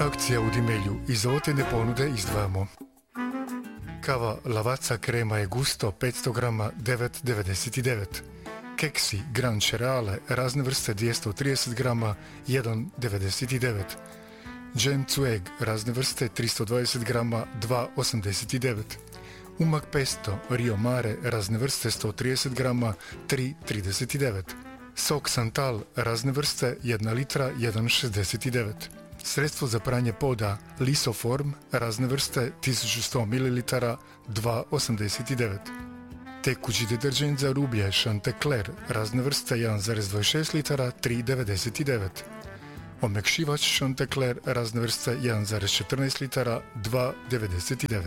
Akcija u Dimelju. Iz ovotene ponude izdvajamo kava Lavazza krema je gusto 500 grama 9,99. Keksi Gran Cereale razne vrste 230 grama 1,99. Džem Zueg razne vrste 320 grama 2,89. Umak pesto Rio Mare razne vrste 130 grama 3,39. Sok Santal razne vrste 1 litra 1,69. Sredstvo za pranje poda Lisoform razne vrste 1100 ml 2,89. Tekući deterđent za rublje Chanticleer razne vrste 1,26 litara 3,99. Omekšivač Chanticleer razne vrste 1,14 litara 2,99.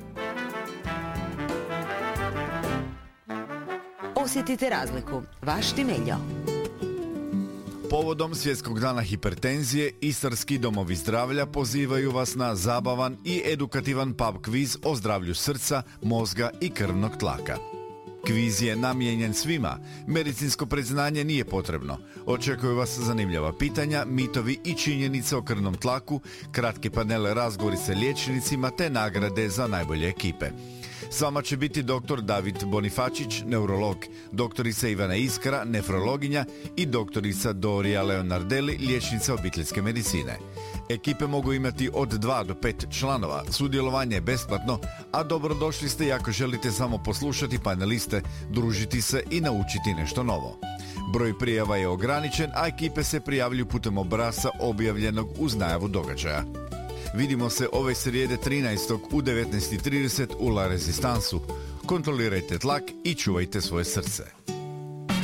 Osjetite razliku. Vaš Dimeljo. Povodom Svjetskog dana hipertenzije, istarski domovi zdravlja pozivaju vas na zabavan i edukativan pub kviz o zdravlju srca, mozga i krvnog tlaka. Kviz je namijenjen svima, medicinsko predznanje nije potrebno. Očekuju vas zanimljiva pitanja, mitovi i činjenice o krvnom tlaku, kratke panele razgovori sa liječnicima te nagrade za najbolje ekipe. S vama će biti dr. David Bonifačić, neurolog, doktorica Ivana Iskra, nefrologinja i doktorica Dorija Leonardelli, liječnica obiteljske medicine. Ekipe mogu imati od 2 do 5 članova, sudjelovanje je besplatno, a dobrodošli ste i ako želite samo poslušati paneliste, družiti se i naučiti nešto novo. Broj prijava je ograničen, a ekipe se prijavljuju putem obrasca objavljenog uz najavu događaja. Vidimo se ove srijede 13. u 19:30 u La Rezistansu. Kontrolirajte tlak i čuvajte svoje srce.